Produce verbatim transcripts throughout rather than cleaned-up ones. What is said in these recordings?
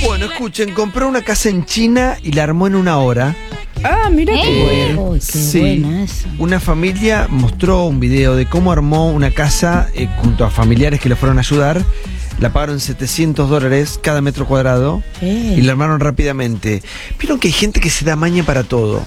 Bueno, escuchen, compró una casa en China y la armó en una hora. Ah, mira qué ¿Eh? bueno. Uy, qué Sí, buena eso. una familia mostró un video de cómo armó una casa eh, junto a familiares que le fueron a ayudar. La pagaron setecientos dólares cada metro cuadrado Eh. y la armaron rápidamente. Vieron que hay gente que se da maña para todo.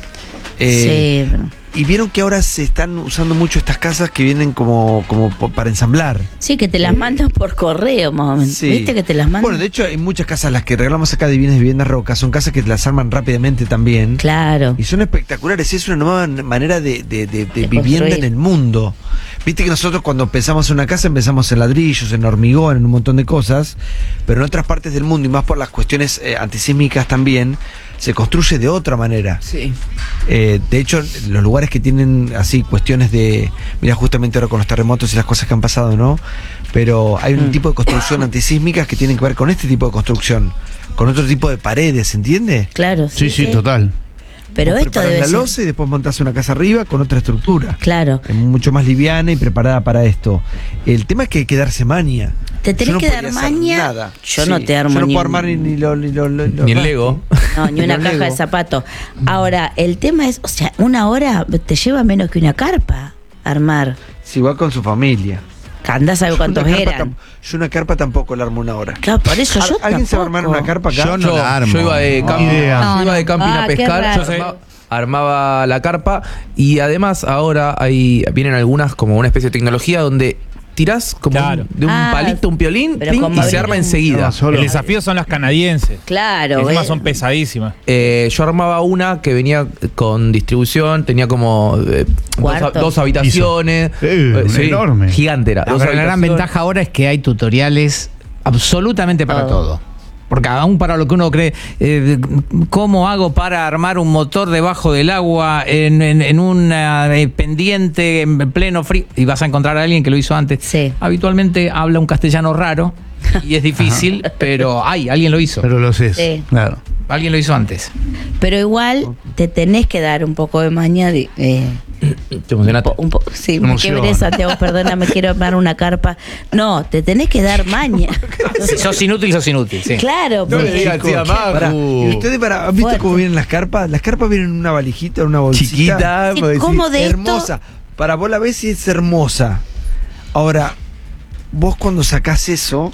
Eh, Sí, pero- Y vieron que ahora se están usando mucho estas casas que vienen como, como po- para ensamblar. sí, que te las mandan por correo, más o menos. Sí. ¿Viste que te las mandan? Bueno, de hecho hay muchas casas, las que regalamos acá, Divinas Viviendas Roca, son casas que te las arman rápidamente también. Claro. Y son espectaculares, es una nueva manera de, de- de- de De vivienda construir. en el mundo. Viste que nosotros cuando pensamos en una casa empezamos en ladrillos, en hormigón, en un montón de cosas, pero en otras partes del mundo y más por las cuestiones eh, antisísmicas también, se construye de otra manera. Sí. Eh, de hecho, los lugares que tienen así cuestiones de, mira, justamente ahora con los terremotos y las cosas que han pasado, ¿no? Pero hay un Mm. tipo de construcción antisísmicas que tienen que ver con este tipo de construcción, con otro tipo de paredes, ¿entiende? Claro. Sí, sí, total. Pero Vos esto preparás debe la ser. losa y después montás una casa arriba con otra estructura. Claro. Es mucho más liviana y preparada para esto. El tema es que hay que darse maña. Te tenés Yo no que podría dar hacer maña. nada. Yo Sí, no te armo Yo no ni puedo un- armar ni, ni lo, ni lo- lo- lo- Ni el Lego. No, ni Ni una los caja de Lego. zapatos. Ahora, el tema es, o sea, una hora te lleva menos que una carpa armar. Si va con su familia. Andás a ver Yo cuántos una carpa eran. tam- Yo una carpa tampoco la armo una hora. Claro, por eso yo ¿Alguien se va a armar tampoco. una carpa acá? Yo no Yo, la armo. yo iba de camping, Idea. yo iba de camping Ah, a qué pescar, raro. yo armaba, armaba la carpa y además ahora hay vienen algunas como una especie de tecnología donde tirás como Claro. un- de un Ah, palito, un piolín, pero ping, como y se abrir arma un- enseguida. No, solo- El desafío son las canadienses. Claro, Encima eh. son pesadísimas. Eh, yo armaba una que venía con distribución, tenía como eh, dos, Cuarto. dos habitaciones. Eh, una enorme. Gigante era. No, dos pero la gran habitaciones. ventaja ahora es que hay tutoriales absolutamente para Todo. todo. Porque aún para lo que uno cree, eh, ¿cómo hago para armar un motor debajo del agua en, en, en una eh, pendiente en pleno frío? Y vas a encontrar a alguien que lo hizo antes. Sí. Habitualmente habla un castellano raro y es difícil, pero hay, alguien lo hizo. Pero lo sé. Sí. Claro. Alguien lo hizo antes. Pero igual te tenés que dar un poco de maña. De, eh, Te emocionaste. un po- sí, qué Emoción. veré, Santiago, perdóname, quiero armar una carpa. No, te tenés que dar maña. Si sos inútil, sos inútil, sí. Claro, No le porque- digas así a Magu. Pará, ¿y ustedes para, han visto Fuerte. cómo vienen las carpas? Las carpas vienen en una valijita, en una bolsita. Chiquita, Sí, pues, sí. ¿cómo de esto? hermosa. Para vos la ves y es hermosa. Ahora, vos cuando sacás eso,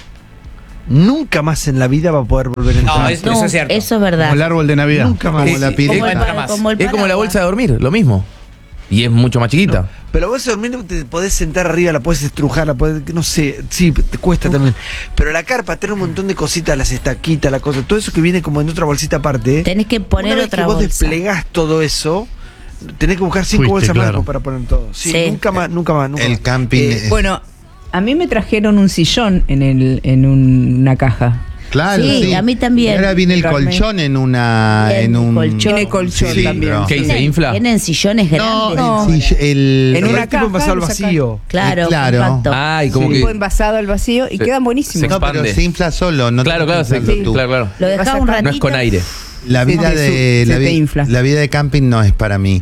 nunca más en la vida va a poder volver a entrar. No, es- No, eso es cierto. Eso es verdad. Como el árbol de Navidad. Nunca más. Como la Sí, pileta. Como el, nunca para- más. como el Es como la paraguas. bolsa de dormir, lo mismo. Y es mucho más chiquita. Pero vos dormir te podés sentar arriba, la podés estrujar, la podés, no sé, sí, te cuesta también. Pero la carpa tiene un montón de cositas, las estaquitas, la cosa, todo eso que viene como en otra bolsita aparte. Tenés que poner Una vez otra que vos bolsa. desplegás todo eso, tenés que buscar cinco Fuiste, bolsas claro. más para poner todo. Sí, Sí. nunca más, nunca más, nunca El más. camping. Eh, es- Bueno, a mí me trajeron un sillón en el en un- una caja. Claro, Sí, sí. a mí también. Y ahora viene el Carmen. colchón en una. Bien, En un. colchón. Tiene colchón Sí, también. pero- ¿Qué? ¿Se Tienen- infla? Tienen sillones No, grandes. No. el, sill- el- En el una tipo caja, envasado al lo sacan. vacío. Claro, Claro. compacto. Ay, como Sí. que. Tipo envasado al vacío y Se- quedan buenísimos. No, pero expande. se infla solo. No Claro, tenés claro, que sí, inflarlo tú. claro, claro. Lo Vas dejás a un sacar- ratito. No es con aire. La vida Se- de se la, te vi- infla. la vida de camping no es para mí.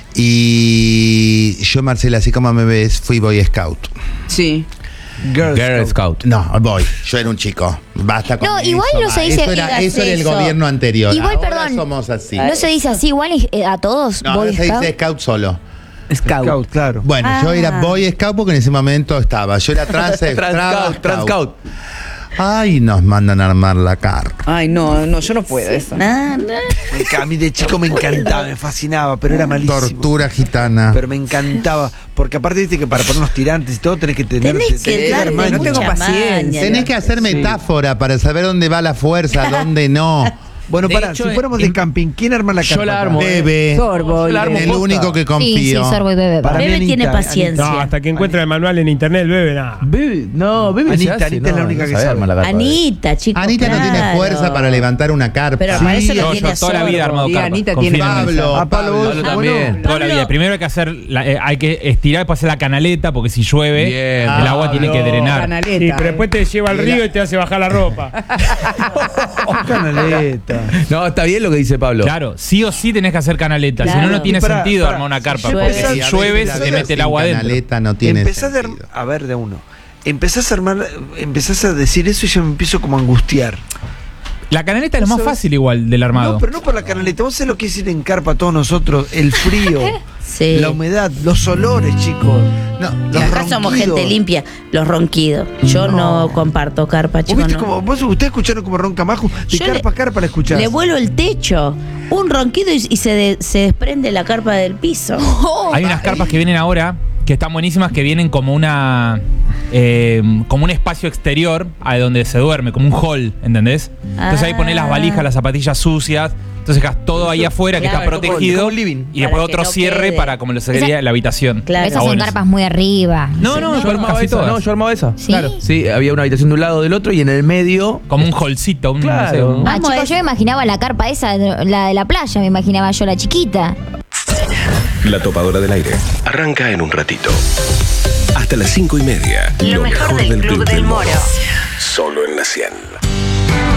Y yo, Marcela, así como me ves, fui Boy Scout. Sí. Girl, Girl Scout. Scout. No, voy. Yo era un chico. Basta con No, eso, igual no va. se dice Eso era, digas eso era el eso. gobierno anterior. Igual, Ahora perdón. somos así. No se dice así igual eh, a todos. No, Boy ahora se Scout. dice Scout solo. Scout. Scout, claro. Bueno, yo Ah. era Boy Scout porque en ese momento estaba. Yo era trans, Trans Scout, Trans Scout. Ay, nos mandan a armar la carpa. Ay, no, no, yo no puedo eso. Ah, no. Me enca- A mí de chico me encantaba, me fascinaba, pero era malísimo. Tortura gitana. Pero me encantaba. Porque aparte, viste que para poner los tirantes y todo tenés que tener. Tenés que tener darle maña. no tengo mucha paciencia. maña. Tenés que hacer metáfora para saber dónde va la fuerza, dónde no. Bueno, De pará, hecho, si fuéramos en- de camping, ¿quién arma la Yo carpa? la acá? armo, eh. Bebe. Sorbo. Yo la armo El posta. único que Sí, sí, confío. sorbo y bebé. Para Bebe mí, tiene Anita, paciencia. No, hasta que encuentra el manual en internet, bebe nada. Bebe, no, bebe se Anita, hace, Anita es la única que sabe sabe. armar la carpa. Anita, chicos. Anita no tiene claro. fuerza para levantar una carpa. Pero para eso lo Yo, tiene yo toda la Sorbo. vida he armado Y carpa. Anita confíen tiene- en mí. Pablo, Ah, Pablo, vos, Pablo bueno. también. Toda la vida. Primero hay que hacer, la- eh, hay que estirar y pasar la canaleta porque si llueve, Bien. el agua tiene que drenar. Canaleta. Sí, pero después te lleva al río y te hace bajar la ropa. Canaleta. No, está bien lo que dice Pablo. Claro, sí o sí tenés que hacer canaleta. Si Claro. no, no tiene Y pará, sentido pará, armar una si carpa. llueve- Porque si Y a llueve, ver, se la te mete el Sin agua adentro. canaleta no tiene Empezás de, sentido. a ver, de uno. Empezás a armar, empezás a decir eso y yo me empiezo como a angustiar. La canaleta es lo más Eso es- fácil igual del armado. No, pero no por la canaleta. Vos sabés lo que es ir en carpa a todos nosotros. El frío, Sí. la humedad, los olores, chicos. No, los Acá somos ronquidos. gente limpia, los ronquidos. Yo no, No. comparto carpa, ¿Vos chicos. viste no. como, vos, ustedes escucharon como ronca Maju? De Yo carpa le- a carpa la escuchás. Le vuelo el techo, un ronquido y, y se, de- se desprende la carpa del piso. Hay unas carpas que vienen ahora que están buenísimas, que vienen como una eh, como un espacio exterior a donde se duerme, como un hall, ¿entendés? Entonces ahí ponés las valijas, las zapatillas sucias. Entonces dejas todo ahí afuera que Claro, está protegido. como un living. Y después Para que otro no cierre quede. para como lo sería Esa- la habitación. Claro. Esas Ah, son bueno. carpas muy arriba. No, no, Yo armaba casi esa, todas. no, yo armaba esa. ¿Sí? Claro. Sí, había una habitación de un lado del otro y en el medio. Como un hallcito, un, Claro. no sé, un- Ah, Vamos chicos, a- yo me imaginaba la carpa esa, la de la playa, me imaginaba yo, la chiquita. La topadora del aire arranca en un ratito. Hasta las cinco y media. Lo, mejor, del, Club del Moro. Solo en la cien.